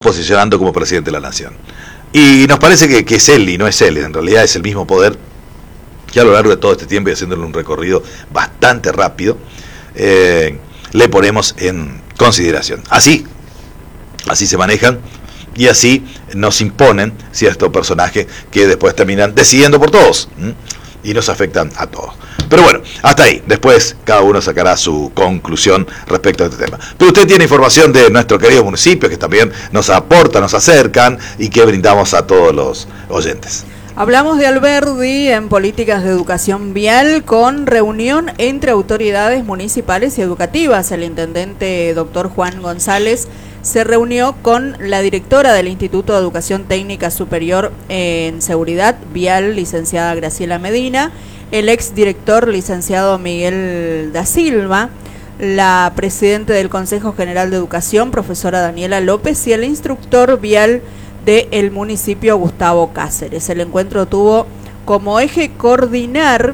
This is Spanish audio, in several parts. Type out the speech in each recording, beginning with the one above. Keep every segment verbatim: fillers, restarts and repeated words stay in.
posicionando como presidente de la nación. Y nos parece que, que es él y no es él, en realidad es el mismo poder que a lo largo de todo este tiempo, y haciéndole un recorrido bastante rápido, eh, le ponemos en consideración. Así, así se manejan y así nos imponen ciertos personajes que después terminan decidiendo por todos, ¿m? y nos afectan a todos. Pero bueno, hasta ahí. Después cada uno sacará su conclusión respecto a este tema. Pero usted tiene información de nuestro querido municipio, que también nos aporta, nos acercan y que brindamos a todos los oyentes. Hablamos de Alberdi en políticas de educación vial con reunión entre autoridades municipales y educativas. El intendente doctor Juan González se reunió con la directora del Instituto de Educación Técnica Superior en Seguridad Vial, licenciada Graciela Medina, el exdirector licenciado Miguel da Silva, la presidenta del Consejo General de Educación, profesora Daniela López, y el instructor vial del municipio, Gustavo Cáceres. El encuentro tuvo como eje coordinar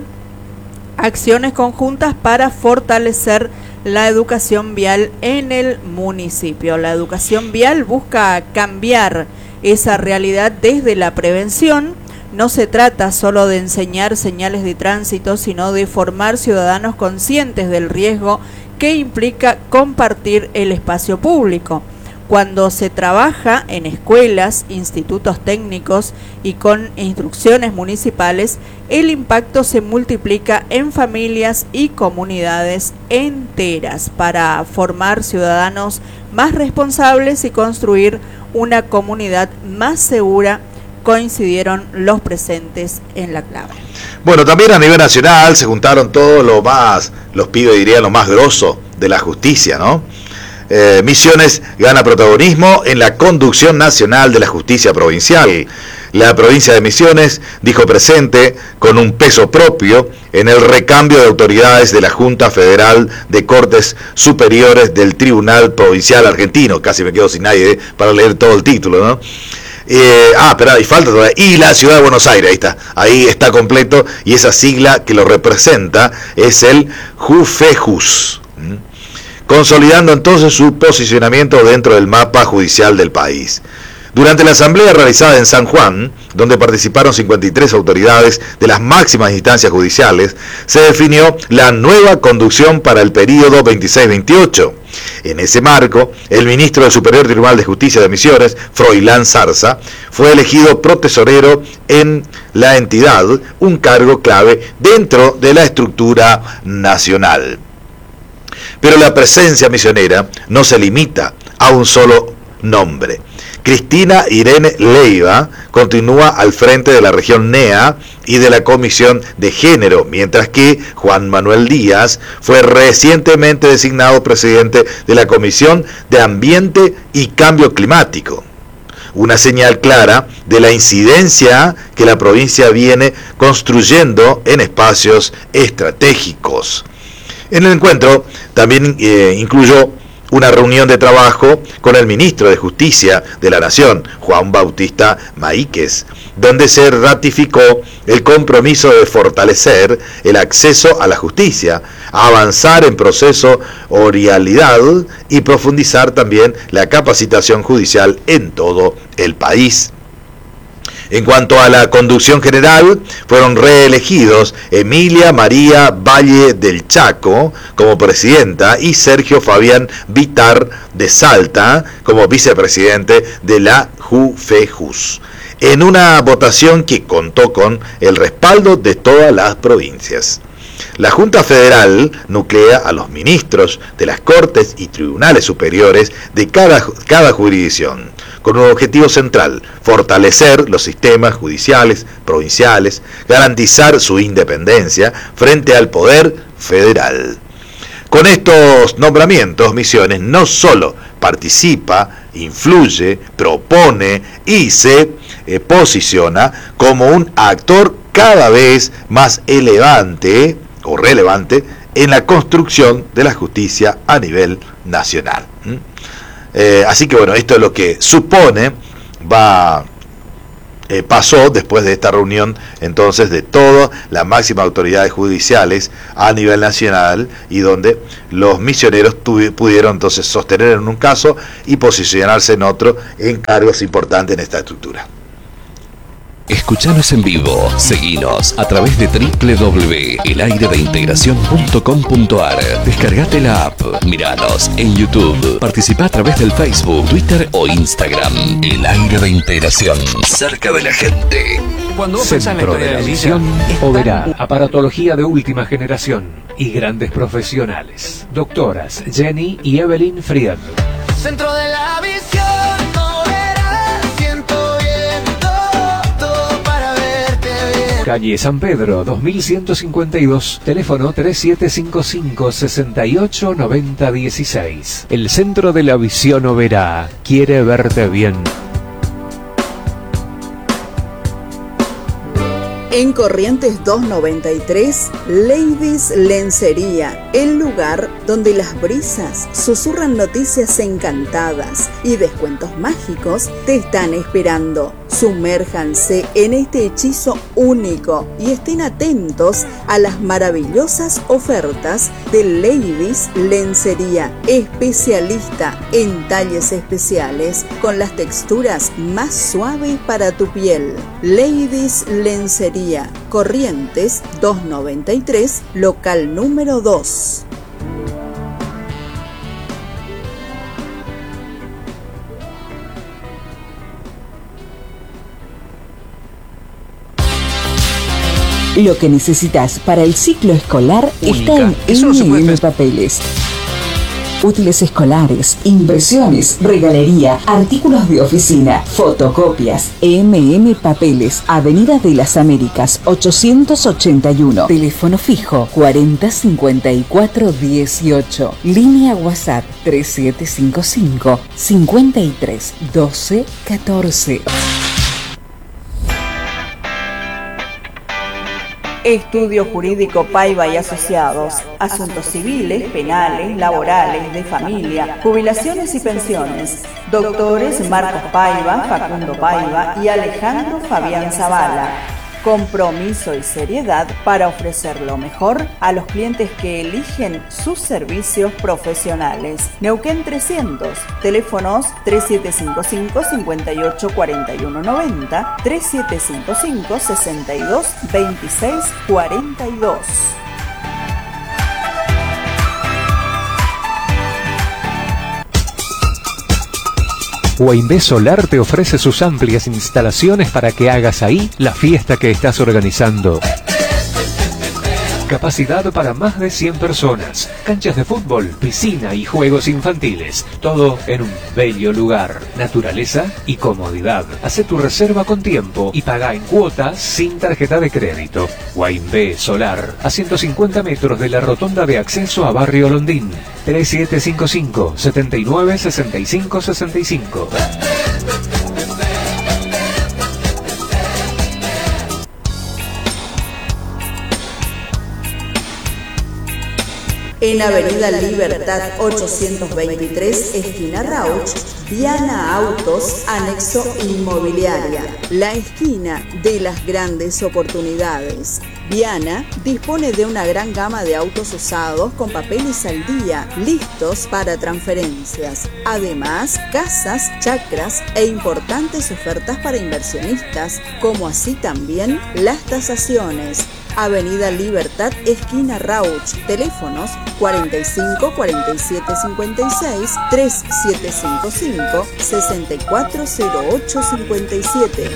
acciones conjuntas para fortalecer la educación vial en el municipio. La educación vial busca cambiar esa realidad desde la prevención. No se trata solo de enseñar señales de tránsito, sino de formar ciudadanos conscientes del riesgo que implica compartir el espacio público. Cuando se trabaja en escuelas, institutos técnicos y con instrucciones municipales, el impacto se multiplica en familias y comunidades enteras para formar ciudadanos más responsables y construir una comunidad más segura, coincidieron los presentes en la clave. Bueno, también a nivel nacional se juntaron todos los más, los pibes dirían lo más grosso de la justicia, ¿no? Eh, Misiones gana protagonismo en la conducción nacional de la justicia provincial. La provincia de Misiones dijo presente con un peso propio en el recambio de autoridades de la Junta Federal de Cortes Superiores del Tribunal Provincial Argentino. Casi me quedo sin nadie para leer todo el título, ¿no? Eh, ah, espera, y falta todavía. Y la Ciudad de Buenos Aires, ahí está, ahí está completo, y esa sigla que lo representa es el JUFEJUS. ¿Mm? Consolidando entonces su posicionamiento dentro del mapa judicial del país. Durante la asamblea realizada en San Juan, donde participaron cincuenta y tres autoridades de las máximas instancias judiciales, se definió la nueva conducción para el período veintiséis veintiocho. En ese marco, el ministro del Superior Tribunal de Justicia de Misiones, Froilán Zarza, fue elegido protesorero en la entidad, un cargo clave dentro de la estructura nacional. Pero la presencia misionera no se limita a un solo nombre. Cristina Irene Leiva continúa al frente de la región N E A y de la Comisión de Género, mientras que Juan Manuel Díaz fue recientemente designado presidente de la Comisión de Ambiente y Cambio Climático. Una señal clara de la incidencia que la provincia viene construyendo en espacios estratégicos. En el encuentro también eh, incluyó una reunión de trabajo con el ministro de Justicia de la Nación, Juan Bautista Maíquez, donde se ratificó el compromiso de fortalecer el acceso a la justicia, avanzar en proceso oralidad y profundizar también la capacitación judicial en todo el país. En cuanto a la conducción general, fueron reelegidos Emilia María Valle del Chaco como presidenta y Sergio Fabián Vitar de Salta como vicepresidente de la JUFEJUS, en una votación que contó con el respaldo de todas las provincias. La Junta Federal nuclea a los ministros de las Cortes y Tribunales Superiores de cada, cada jurisdicción, con un objetivo central: fortalecer los sistemas judiciales provinciales, garantizar su independencia frente al poder federal. Con estos nombramientos, Misiones no solo participa, influye, propone y se eh, posiciona como un actor cada vez más elevante o relevante en la construcción de la justicia a nivel nacional. ¿Mm? Eh, así que bueno, esto es lo que supone va eh, pasó después de esta reunión entonces de todas las máximas autoridades judiciales a nivel nacional, y donde los misioneros tuvi, pudieron entonces sostener en un caso y posicionarse en otro en cargos importantes en esta estructura. Escuchanos en vivo, seguinos a través de doble u doble u doble u punto el aire de integración punto com punto a r. Descargate la app, miranos en YouTube, participa a través del Facebook, Twitter o Instagram. El Aire de Integración, cerca de la gente. Cuando Centro de la Visión, Oberá, aparatología de última generación y grandes profesionales. Doctoras Jenny y Evelyn Fried. Centro de la Visión. Calle San Pedro, dos mil ciento cincuenta y dos, teléfono tres siete cinco cinco, seis ocho nueve cero uno seis. El Centro de la Visión Oberá quiere verte bien. En Corrientes doscientos noventa y tres, Ladies Lencería, el lugar donde las brisas susurran noticias encantadas y descuentos mágicos te están esperando. Sumérjanse en este hechizo único y estén atentos a las maravillosas ofertas de Ladies Lencería, especialista en talles especiales con las texturas más suaves para tu piel. Ladies Lencería, Corrientes doscientos noventa y tres, local número dos. Lo que necesitas para el ciclo escolar Única. está en Eso no se puede eme eme pensar. Papeles. Útiles escolares, impresiones, regalería, artículos de oficina, fotocopias. eme eme Papeles, Avenida de las Américas, ochocientos ochenta y uno. Teléfono fijo cuarenta cincuenta y cuatro dieciocho. Línea WhatsApp tres siete cinco cinco, cincuenta y tres doce catorce. Estudio Jurídico Paiva y Asociados. Asuntos civiles, penales, laborales, de familia, jubilaciones y pensiones. Doctores Marcos Paiva, Facundo Paiva y Alejandro Fabián Zavala. Compromiso y seriedad para ofrecer lo mejor a los clientes que eligen sus servicios profesionales. Neuquén trescientos, teléfonos tres siete cinco cinco, cinco ocho cuatro uno nueve cero, tres siete cinco cinco, sesenta y dos, veintiséis cuarenta y dos. Waimbé Solar te ofrece sus amplias instalaciones para que hagas ahí la fiesta que estás organizando. Capacidad para más de cien personas, canchas de fútbol, piscina y juegos infantiles, todo en un bello lugar, naturaleza y comodidad. Hacé tu reserva con tiempo y paga en cuotas sin tarjeta de crédito. Waimbé Solar, a ciento cincuenta metros de la rotonda de acceso a Barrio Londín, tres siete cinco cinco, setenta y nueve, sesenta y cinco sesenta y cinco. En Avenida Libertad ochocientos veintitrés, esquina Rauch, Viana Autos, anexo inmobiliaria. La esquina de las grandes oportunidades. Viana dispone de una gran gama de autos usados con papeles al día, listos para transferencias. Además, casas, chacras e importantes ofertas para inversionistas, como así también las tasaciones. Avenida Libertad, esquina Rauch, teléfonos cuarenta y cinco, cuarenta y siete, cincuenta y seis, tres siete cinco cinco, sesenta y cuatro cero ocho cincuenta y siete.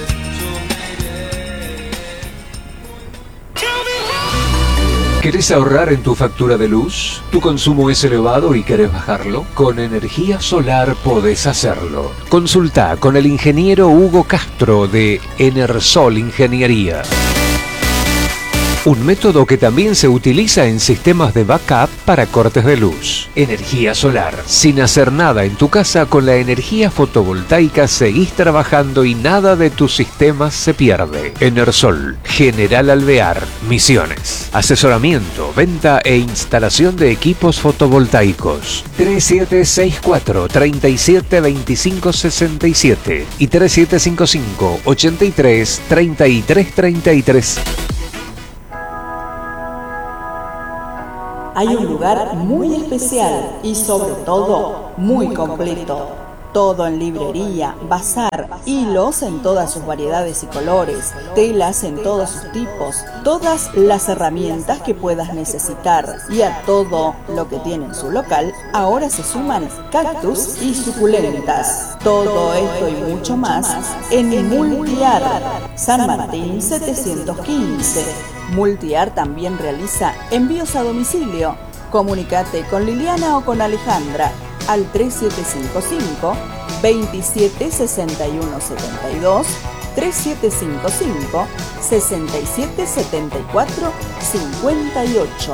¿Querés ahorrar en tu factura de luz? ¿Tu consumo es elevado y querés bajarlo? Con energía solar podés hacerlo. Consulta con el ingeniero Hugo Castro de Enersol Ingeniería. un método que también se utiliza en sistemas de backup para cortes de luz. Energía solar. Sin hacer nada en tu casa, con la energía fotovoltaica seguís trabajando y nada de tus sistemas se pierde. Enersol, General Alvear, Misiones. Asesoramiento, venta e instalación de equipos fotovoltaicos. tres siete seis cuatro, tres siete dos cinco seis siete y tres siete cinco cinco, ocho tres, tres tres tres tres. Hay un lugar muy especial y sobre todo muy completo. Todo en librería, bazar, hilos en todas sus variedades y colores, telas en todos sus tipos, todas las herramientas que puedas necesitar. Y a todo lo que tiene en su local, ahora se suman cactus y suculentas. Todo esto y mucho más en Multiart, San Martín setecientos quince. Multiart también realiza envíos a domicilio. Comunícate con Liliana o con Alejandra al tres siete cinco cinco, dos siete seis uno siete dos, tres siete cinco cinco, seis siete siete cuatro cinco ocho.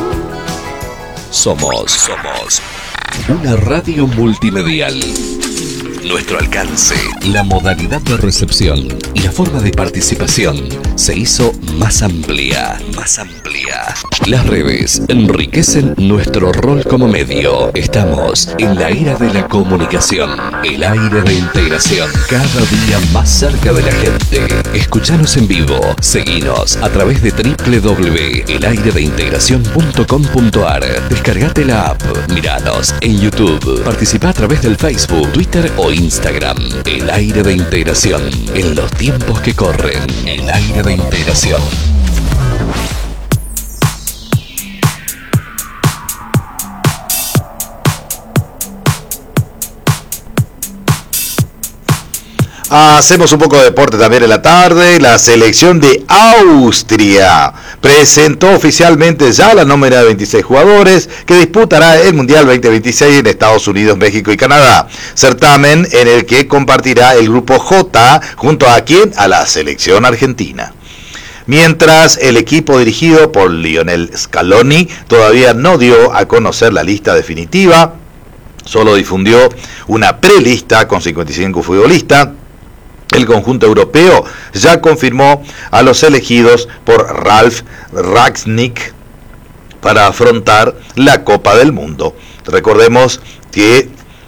Somos, somos una radio multimedial. Nuestro alcance, la modalidad de recepción y la forma de participación se hizo más amplia, más amplia. Las redes enriquecen nuestro rol como medio. Estamos en la era de la comunicación, el aire de integración, cada día más cerca de la gente. Escuchanos en vivo, seguinos a través de doble u doble u doble u punto el aire de integración punto com punto a r. Descargate la app, miranos en YouTube, participa a través del Facebook, Twitter o Instagram. El aire de integración en los tiempos que corren. El aire de integración. Hacemos un poco de deporte también en la tarde. La selección de Austria presentó oficialmente ya la nómina de veintiséis jugadores que disputará el Mundial veinte veintiséis en Estados Unidos, México y Canadá. Certamen en el que compartirá el grupo J junto a quien a la selección argentina. Mientras el equipo dirigido por Lionel Scaloni todavía no dio a conocer la lista definitiva, solo difundió una prelista con cincuenta y cinco futbolistas. El conjunto europeo ya confirmó a los elegidos por Ralf Rangnick para afrontar la Copa del Mundo. Recordemos que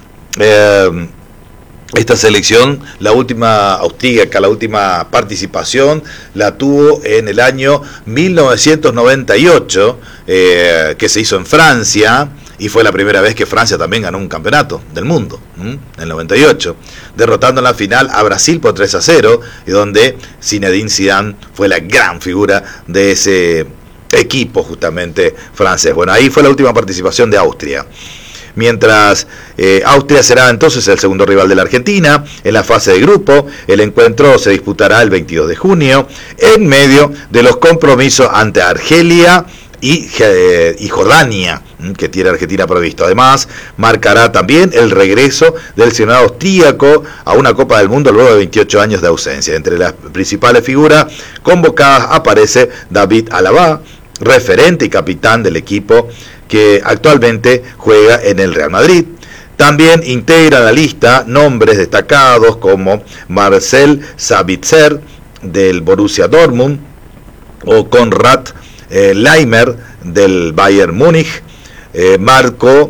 eh, esta selección, la última austríaca, la última participación, la tuvo en el año mil novecientos noventa y ocho, eh, que se hizo en Francia. Y fue la primera vez que Francia también ganó un campeonato del mundo, ¿m? en el noventa y ocho, derrotando en la final a Brasil por tres a cero, y donde Zinedine Zidane fue la gran figura de ese equipo justamente francés. Bueno, ahí fue la última participación de Austria. Mientras eh, Austria será entonces el segundo rival de la Argentina en la fase de grupo. El encuentro se disputará el veintidós de junio en medio de los compromisos ante Argelia y, eh, y Jordania, que tiene Argentina previsto. Además, marcará también el regreso del seleccionado austríaco a una Copa del Mundo luego de veintiocho años de ausencia. Entre las principales figuras convocadas aparece David Alaba, referente y capitán del equipo que actualmente juega en el Real Madrid. También integra la lista nombres destacados como Marcel Sabitzer del Borussia Dortmund o Konrad eh, Laimer del Bayern Múnich, eh, Marco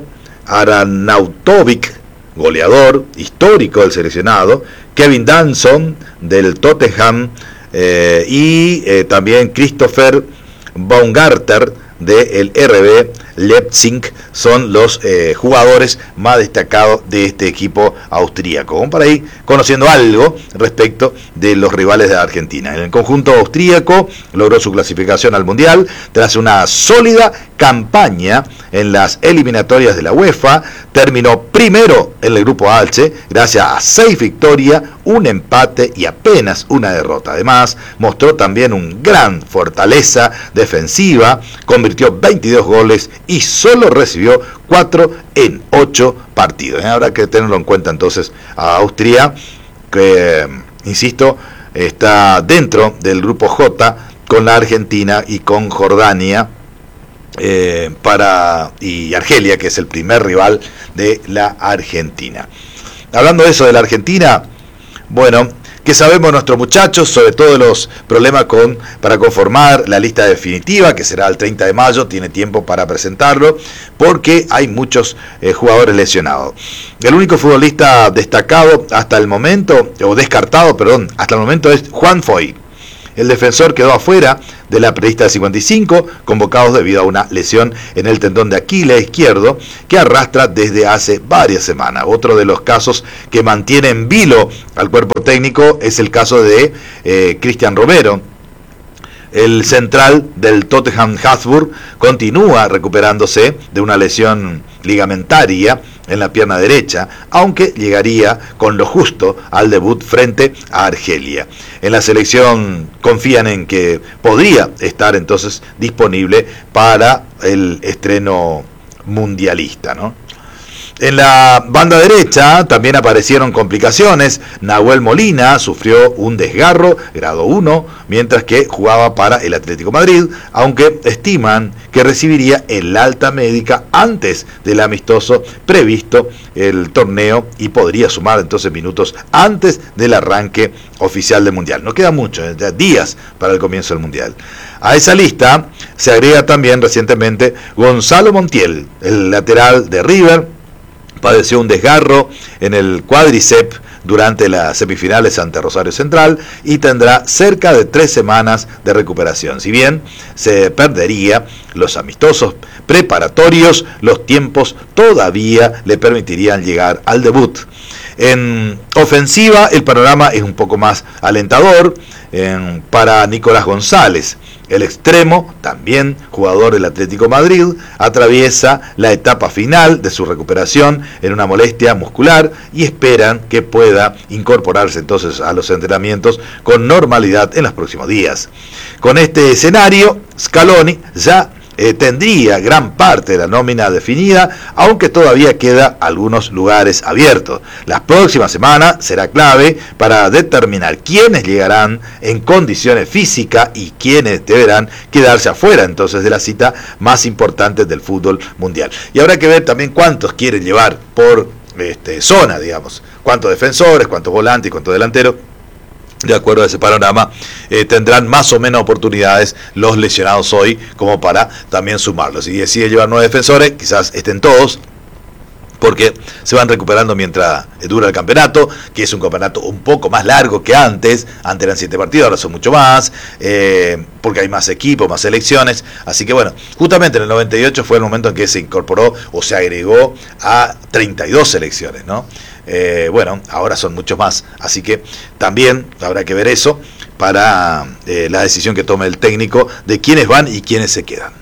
Arnautovic, goleador histórico del seleccionado, Kevin Danson del Tottenham eh, y eh, también Christopher Baumgartner del R B Leipzig son los eh, jugadores más destacados de este equipo austríaco. Vamos para ahí conociendo algo respecto de los rivales de Argentina. En el conjunto austríaco logró su clasificación al Mundial tras una sólida campaña en las eliminatorias de la UEFA. Terminó primero en el grupo H gracias a seis victorias, un empate y apenas una derrota. Además, mostró también un gran fortaleza defensiva, convirtió veintidós goles y solo recibió cuatro en ocho partidos. Habrá que tenerlo en cuenta entonces a Austria, que, insisto, está dentro del grupo J con la Argentina y con Jordania eh, para y Argelia, que es el primer rival de la Argentina. Hablando de eso de la Argentina, bueno, ¿qué sabemos nuestros muchachos? Sobre todo los problemas con para conformar la lista definitiva, que será el treinta de mayo, tiene tiempo para presentarlo, porque hay muchos eh, jugadores lesionados. El único futbolista destacado hasta el momento, o descartado, perdón, hasta el momento es Juan Foy. El defensor quedó afuera de la prelista de cincuenta y cinco, convocados debido a una lesión en el tendón de Aquiles izquierdo que arrastra desde hace varias semanas. Otro de los casos que mantiene en vilo al cuerpo técnico es el caso de eh, Cristian Romero. El central del Tottenham Hotspur continúa recuperándose de una lesión ligamentaria en la pierna derecha, aunque llegaría con lo justo al debut frente a Argelia. En la selección confían en que podría estar entonces disponible para el estreno mundialista, ¿no? En la banda derecha también aparecieron complicaciones. Nahuel Molina sufrió un desgarro grado uno mientras que jugaba para el Atlético Madrid, aunque estiman que recibiría el alta médica antes del amistoso previsto el torneo y podría sumar entonces minutos antes del arranque oficial del Mundial. No queda mucho, ya días para el comienzo del Mundial. A esa lista se agrega también recientemente Gonzalo Montiel, el lateral de River. Padeció un desgarro en el cuádriceps durante las semifinales ante Rosario Central y tendrá cerca de tres semanas de recuperación. Si bien se perdería los amistosos preparatorios, los tiempos todavía le permitirían llegar al debut. En ofensiva el panorama es un poco más alentador eh, para Nicolás González. El extremo, también jugador del Atlético Madrid, atraviesa la etapa final de su recuperación en una molestia muscular y esperan que pueda incorporarse entonces a los entrenamientos con normalidad en los próximos días. Con este escenario, Scaloni ya Eh, tendría gran parte de la nómina definida, aunque todavía queda algunos lugares abiertos. La próxima semana será clave para determinar quiénes llegarán en condiciones físicas y quiénes deberán quedarse afuera entonces de la cita más importante del fútbol mundial. Y habrá que ver también cuántos quieren llevar por este, zona, digamos, cuántos defensores, cuántos volantes, cuántos delanteros. De acuerdo a ese panorama, eh, tendrán más o menos oportunidades los lesionados hoy como para también sumarlos. Si decide llevar nueve defensores, quizás estén todos, porque se van recuperando mientras dura el campeonato, que es un campeonato un poco más largo que antes. Antes eran siete partidos, ahora son mucho más, eh, porque hay más equipos, más selecciones. Así que bueno, justamente en el noventa y ocho fue el momento en que se incorporó o se agregó a treinta y dos selecciones, ¿no? Eh, bueno, ahora son muchos más, así que también habrá que ver eso para eh, la decisión que tome el técnico de quiénes van y quiénes se quedan.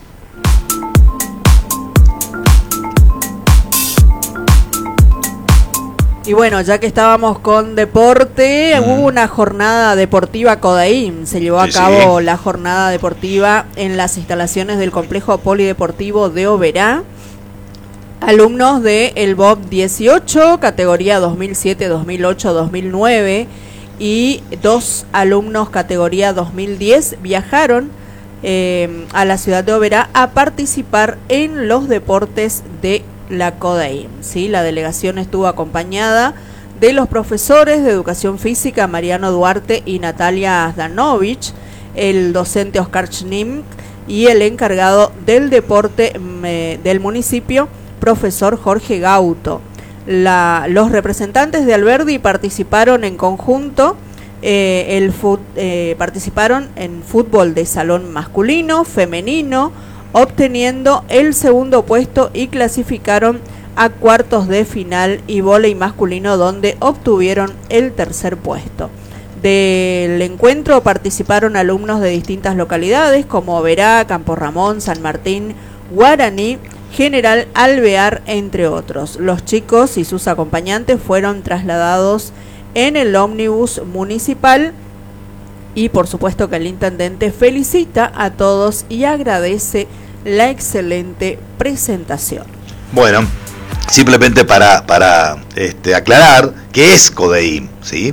Y bueno, ya que estábamos con deporte, mm. hubo una jornada deportiva Codaim, se llevó sí, a cabo sí. la jornada deportiva en las instalaciones del complejo polideportivo de Oberá. Alumnos de el B O B dieciocho, categoría dos mil siete, dos mil ocho, dos mil nueve y dos alumnos categoría dos mil diez viajaron eh, a la ciudad de Oberá a participar en los deportes de la Codaim, ¿sí? La delegación estuvo acompañada de los profesores de educación física Mariano Duarte y Natalia Zdanovich, el docente Oscar Schnim y el encargado del deporte eh, del municipio, profesor Jorge Gauto. La, los representantes de Alberdi participaron en conjunto, eh, el fut, eh, participaron en fútbol de salón masculino, femenino, obteniendo el segundo puesto y clasificaron a cuartos de final, y vóley masculino donde obtuvieron el tercer puesto. Del encuentro participaron alumnos de distintas localidades como Oberá, Campo Ramón, San Martín, Guaraní, General Alvear, entre otros. Los chicos y sus acompañantes fueron trasladados en el ómnibus municipal y por supuesto que el intendente felicita a todos y agradece la excelente presentación. Bueno, simplemente para, para este, aclarar qué es Codaim, ¿sí?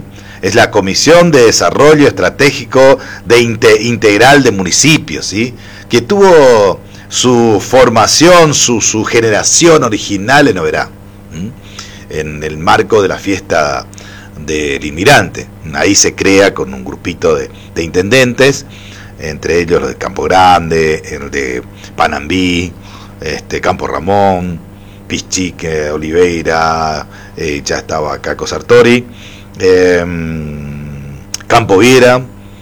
es la Comisión de Desarrollo Estratégico de Inte- Integral de Municipios, ¿sí? Que tuvo su formación, su, su generación original en Oberá, ¿sí? En el marco de la fiesta del inmigrante. Ahí se crea con un grupito de, de intendentes, entre ellos los de Campo Grande, el de Panambí, este, Campo Ramón, Pichique, Oliveira, eh, ya estaba Caco Sartori, eh, Campo Viera,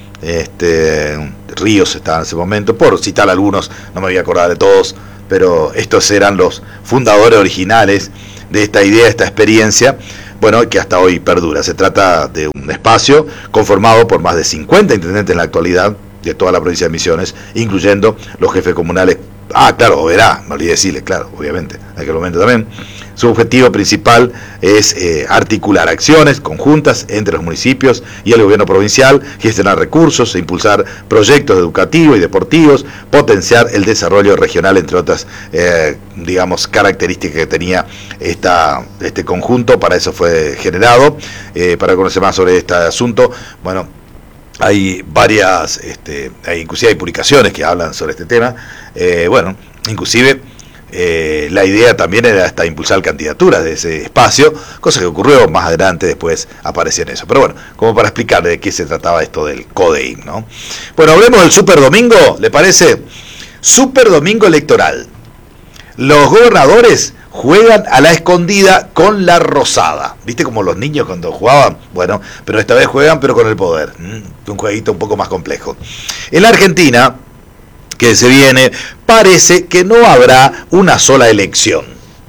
este, Ríos estaba en ese momento, por citar algunos, no me voy a acordar de todos, pero estos eran los fundadores originales de esta idea, esta experiencia, bueno, que hasta hoy perdura. Se trata de un espacio conformado por más de cincuenta intendentes en la actualidad de toda la provincia de Misiones, incluyendo los jefes comunales. Ah, claro, Oberá, me olvidé decirles, claro, obviamente, en aquel momento también. Su objetivo principal es eh, articular acciones conjuntas entre los municipios y el gobierno provincial, gestionar recursos, impulsar proyectos educativos y deportivos, potenciar el desarrollo regional, entre otras, eh, digamos, características que tenía esta, este conjunto. Para eso fue generado. Eh, para conocer más sobre este asunto, bueno, hay varias, este, hay, inclusive hay publicaciones que hablan sobre este tema. Eh, bueno, inclusive eh, la idea también era hasta impulsar candidaturas de ese espacio, cosa que ocurrió más adelante, después apareció en eso. Pero bueno, como para explicar de qué se trataba esto del CODEIM, ¿no? Bueno, hablemos del Super Domingo, ¿le parece? Super Domingo electoral. Los gobernadores juegan a la escondida con la rosada. ¿Viste como los niños cuando jugaban? Bueno, pero esta vez juegan pero con el poder. ¿Mm? Un jueguito un poco más complejo. En la Argentina, que se viene, parece que no habrá una sola elección,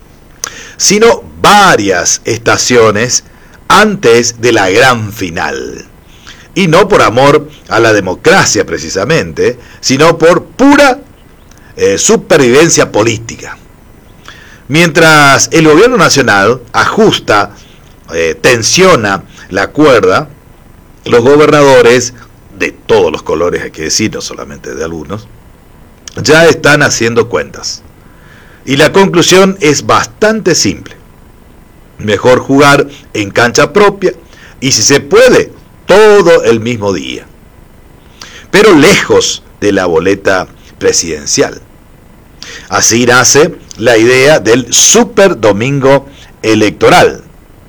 sino varias estaciones antes de la gran final. Y no por amor a la democracia precisamente, sino por pura eh, supervivencia política. Mientras el gobierno nacional ajusta, eh, tensiona la cuerda, los gobernadores de todos los colores, hay que decir, no solamente de algunos, ya están haciendo cuentas. Y la conclusión es bastante simple. Mejor jugar en cancha propia y, si se puede, todo el mismo día. Pero lejos de la boleta presidencial. Así nace la idea del Super Domingo Electoral.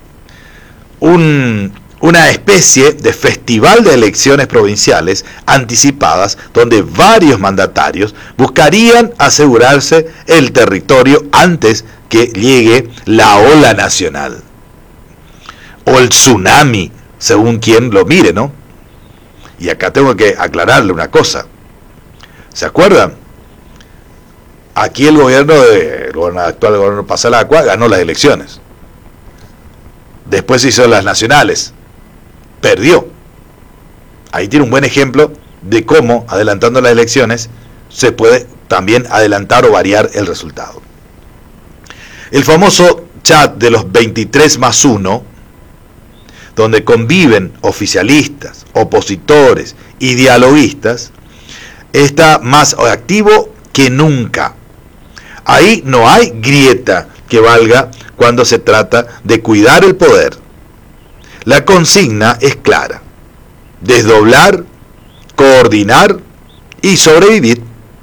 Un, una especie de festival de elecciones provinciales anticipadas donde varios mandatarios buscarían asegurarse el territorio antes que llegue la ola nacional. O el tsunami, según quien lo mire, ¿no? Y acá tengo que aclararle una cosa. ¿Se acuerdan? Aquí el gobierno, de, el actual gobierno Pasalacua ganó las elecciones. Después hizo las nacionales. Perdió. Ahí tiene un buen ejemplo de cómo, adelantando las elecciones, se puede también adelantar o variar el resultado. El famoso chat de los veintitrés más uno, donde conviven oficialistas, opositores y dialoguistas, está más activo que nunca. Ahí no hay grieta que valga cuando se trata de cuidar el poder. La consigna es clara: desdoblar, coordinar y sobrevivir.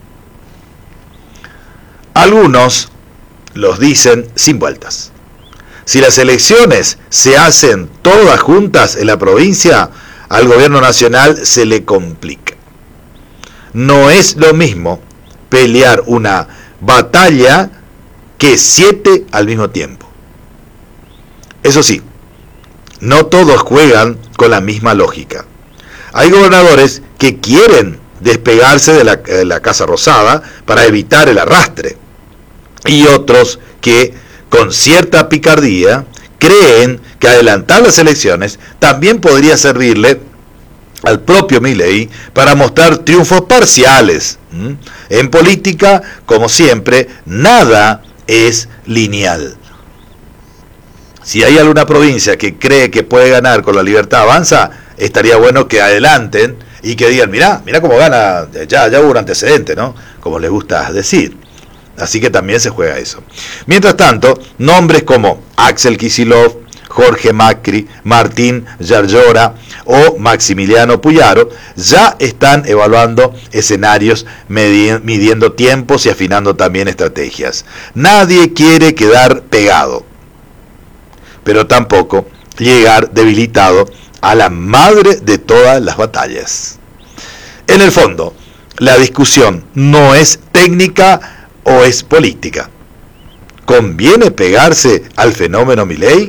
Algunos los dicen sin vueltas. Si las elecciones se hacen todas juntas en la provincia, al gobierno nacional se le complica. No es lo mismo pelear una batalla que siete al mismo tiempo. Eso sí, no todos juegan con la misma lógica. Hay gobernadores que quieren despegarse de la, de la Casa Rosada para evitar el arrastre, y otros que, con cierta picardía, creen que adelantar las elecciones también podría servirle al propio Milei para mostrar triunfos parciales. ¿Mm? En política, como siempre, nada es lineal. Si hay alguna provincia que cree que puede ganar con la Libertad Avanza, estaría bueno que adelanten y que digan, mirá, mirá cómo gana, ya, ya hubo un antecedente, ¿no? Como les gusta decir. Así que también se juega eso. Mientras tanto, nombres como Axel Kicillof, Jorge Macri, Martín Yarlora o Maximiliano Puyaro, ya están evaluando escenarios, midiendo tiempos y afinando también estrategias. Nadie quiere quedar pegado, pero tampoco llegar debilitado a la madre de todas las batallas. En el fondo, la discusión no es técnica o es política. ¿Conviene pegarse al fenómeno Milei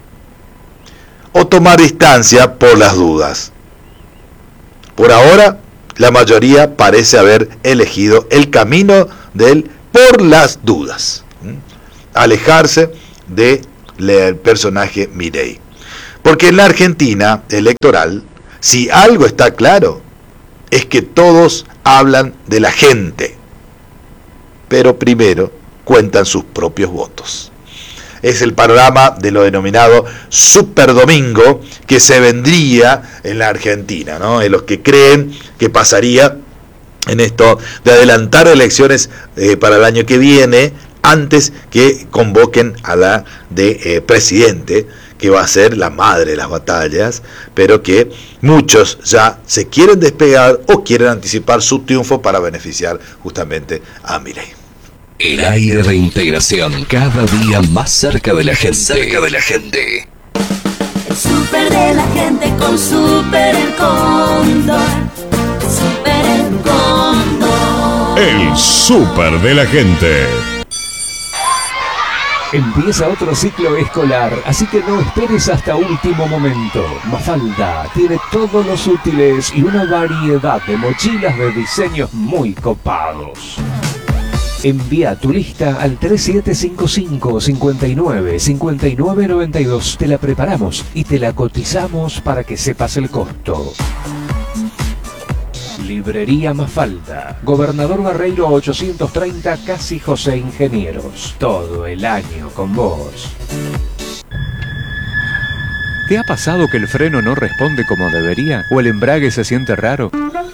o tomar distancia por las dudas? Por ahora, la mayoría parece haber elegido el camino del por las dudas, ¿Mm? alejarse del personaje Milei. Porque en la Argentina electoral, si algo está claro, es que todos hablan de la gente, pero primero cuentan sus propios votos. Es el panorama de lo denominado Superdomingo que se vendría en la Argentina, ¿no? En los que creen que pasaría en esto de adelantar elecciones eh, para el año que viene antes que convoquen a la de eh, presidente, que va a ser la madre de las batallas, pero que muchos ya se quieren despegar o quieren anticipar su triunfo para beneficiar justamente a Milei. El aire de integración, cada día más cerca de la gente. Cerca de la gente. El súper de la gente con Super el Cóndor. Super el Cóndor. El súper de la gente. Empieza otro ciclo escolar, así que no esperes hasta último momento. Mafalda tiene todos los útiles y una variedad de mochilas de diseños muy copados. Envía tu lista al tres siete cinco cinco, cinco nueve, cinco nueve nueve dos. Te la preparamos y te la cotizamos para que sepas el costo. Librería Mafalda, Gobernador Barreiro ochocientos treinta, Casi José Ingenieros. Todo el año con vos. ¿Te ha pasado que el freno no responde como debería o el embrague se siente raro?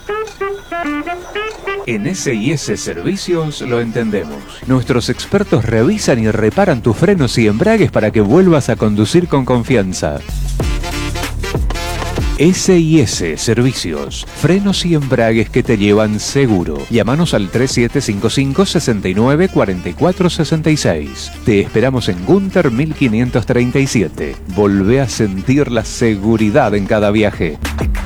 En S y S Servicios lo entendemos. Nuestros expertos revisan y reparan tus frenos y embragues para que vuelvas a conducir con confianza. S y S Servicios, frenos y embragues que te llevan seguro. Llámanos al tres siete cinco cinco, seis nueve, cuatro cuatro seis seis. Te esperamos en Gunter mil quinientos treinta y siete. Volvé a sentir la seguridad en cada viaje.